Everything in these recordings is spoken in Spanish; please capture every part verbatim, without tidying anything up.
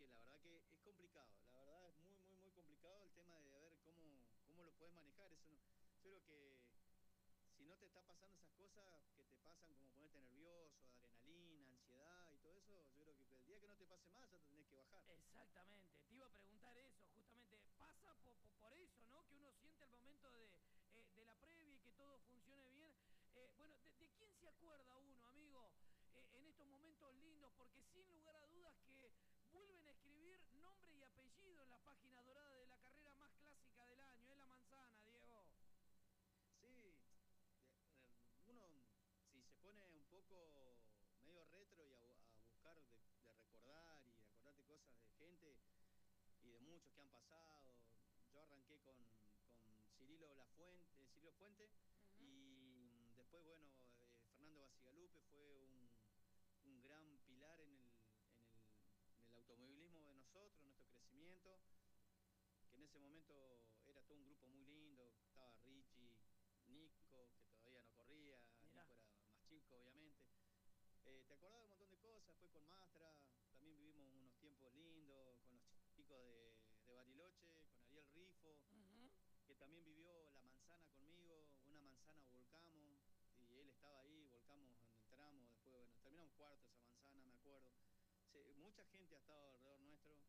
que la verdad que es complicado, la verdad es muy, muy, muy complicado el tema de ver cómo, cómo lo puedes manejar. Eso no, yo creo que si no te está pasando esas cosas que te pasan como ponerte nervioso, adrenalina, ansiedad y todo eso, yo creo que el día que no te pase más ya te tenés que bajar. Exactamente, te iba a preguntar eso, justamente, pasa por, por, por eso, ¿no? Que uno siente al momento de, eh, de la previa y que todo funcione bien. Eh, bueno, de, de quién se acuerda uno, amigo, eh, en estos momentos lindos? Porque sin lugar a dudas que vuelven a escribir nombre y apellido en la página dorada de la carrera más clásica del año, es la manzana, Diego. Sí, de- eh, uno si se pone un poco medio retro y a, bu- a buscar de, de recordar y acordarte cosas de gente y de muchos que han pasado. Yo arranqué con, con Cirilo Lafuente, eh, Cirilo Fuente, Ujú. y mm, después, bueno, eh, Fernando Basigalupe fue un, un gran pilar en el, en el, en el automovilismo de nosotros, nuestro crecimiento, que en ese momento era todo un grupo muy lindo. Estaba Richie, Nico, que todavía no corría, Mirá. Nico era más chico, obviamente. Eh, te acordás de un montón de cosas, fue con Mastra, también vivimos unos tiempos lindos con los chicos de, de Bariloche, con Ariel Rifo, Ujú. que también vivió la manzana conmigo, una manzana volcamos, y él estaba ahí, volcamos en el tramo, después, bueno, terminamos cuarto esa manzana, me acuerdo. Sí, mucha gente ha estado alrededor nuestro,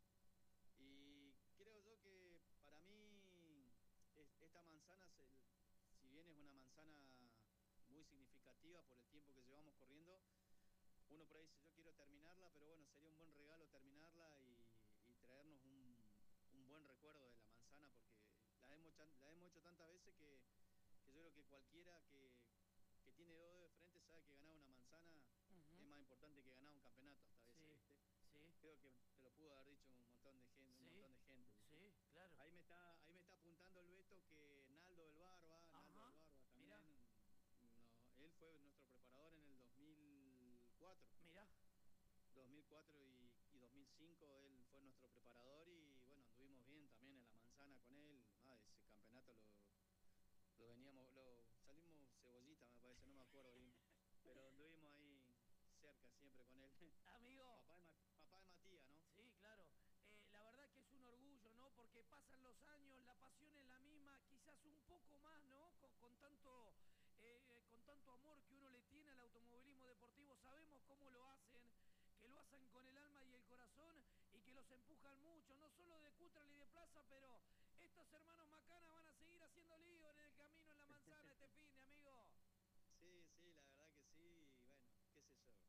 y creo yo que para mí es- esta manzana, se- si bien es una manzana muy significativa por el tiempo que llevamos corriendo, uno por ahí dice, yo quiero terminarla, pero bueno, sería un buen regalo terminarla y, y traernos un, un buen recuerdo de la manzana, porque la hemos, chan- la hemos hecho tantas veces que, que yo creo que cualquiera que, que tiene dos dedos de frente sabe que ganar una manzana es Ujú. más importante que ganar un campeonato hasta a veces, Sí, ¿viste? sí, Creo que te lo pudo haber dicho un montón de gente, un sí, montón de gente, ¿viste? sí, claro. Ahí me está, ahí me está apuntando el Beto que Naldo del Barba, Naldo del Ajá, Barba mirá, también, no, él fue nuestro preparador en el dos mil cuatro. mirá. dos mil cuatro y, y dos mil cinco él fue nuestro preparador y bueno, anduvimos bien también en la manzana con él. Ah, ese campeonato lo, lo veníamos, lo salimos cebollita, me parece, no me acuerdo bien, pero anduvimos ahí cerca siempre con él. Amigo, Papá de, Ma- papá de Matías, ¿no? sí, claro. Eh, la verdad que es un orgullo, ¿no? Porque pasan los años, la pasión es la misma, quizás un poco más, ¿no? Con, con tanto, eh, con tanto amor que uno le tiene al automovilismo deportivo, sabemos cómo lo hacen, que lo hacen con el alma y el corazón y que los empujan mucho, no solo de Cutral y de Plaza, pero estos hermanos Macana van a seguir haciendo lío en el camino en la manzana este fin de amigo. Sí, sí, la verdad que sí, y bueno, qué sé yo.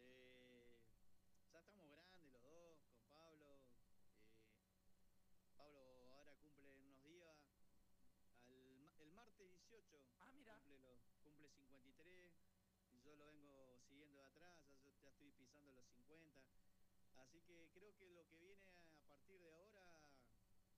Eh, ya estamos grandes los dos, con Pablo. eh, Pablo ahora cumple en unos días. Al, ma- el martes dieciocho Ah, mira, cumple, los, cumple cincuenta y tres y yo lo vengo siguiendo de atrás, ya, yo ya estoy pisando los cincuenta. Así que creo que lo que viene a partir de ahora,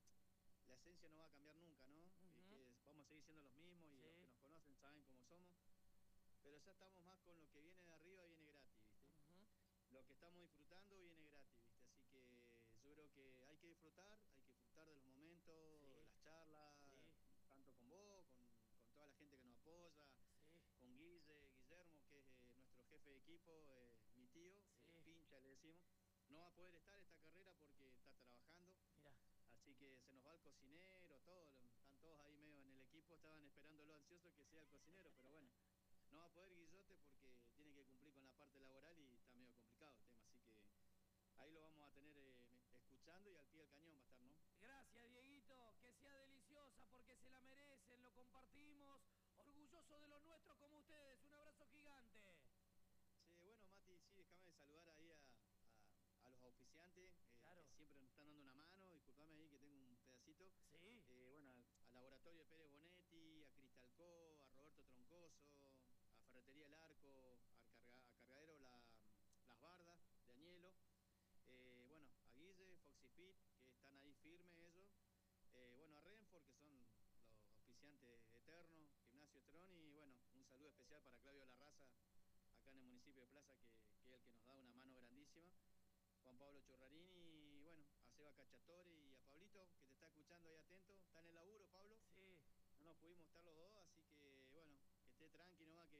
la esencia no va a cambiar nunca, ¿no? Y ujú, que es- vamos a seguir siendo los mismos y los que sí, nos conocen saben cómo somos, pero ya estamos más con lo que viene de arriba, viene gratis, ¿viste? ujú, Lo que estamos disfrutando viene gratis, ¿viste? Así que yo creo que hay que disfrutar, hay que disfrutar de los momentos, de sí, las charlas, sí, tanto con vos, con, con toda la gente que nos apoya, sí, con Guille, Guillermo, que es eh, nuestro jefe de equipo, eh, mi tío, eh, sí, Pincha le decimos. No va a poder estar esta carrera porque está trabajando, mira. así que se nos va el cocinero, todo, lo- están todos ahí medio en el equipo, estaban esperándolo ansioso que sea el cocinero, pero bueno. No va a poder Guillote porque tiene que cumplir con la parte laboral y está medio complicado el tema, así que ahí lo vamos a tener eh, escuchando y al pie del cañón va a estar, ¿no? Gracias, Dieguito. Que sea deliciosa porque se la merecen, lo compartimos. Orgulloso de los nuestros como ustedes. Un abrazo gigante. Che, bueno, Mati, sí, déjame saludar ahí a, a- a los auspiciantes eh, que Claro. siempre nos están dando una mano. Disculpame ahí que tengo un pedacito. Sí. Eh, bueno, al, al Laboratorio de Pérez Bonetti, a Cristalco, a Roberto Troncoso, a Ferretería El Arco, a, Carga- a Cargadero la- Las Bardas de Añelo. Eh, bueno, a Guille, Foxy Fit, que están ahí firmes ellos. Eh, bueno, a Renford, que son los auspiciantes eternos, Gimnasio Tron, y bueno, un saludo especial para Claudio Larraza, acá en el municipio de Plaza, que, que es el que nos da una mano grandísima. Juan Pablo Churrarini, y bueno, a Seba Cachatore y a Pablito, que te está escuchando ahí atento. Está en el laburo, Pablo. Sí. No nos pudimos estar los dos, así que bueno, que esté tranqui nomás, que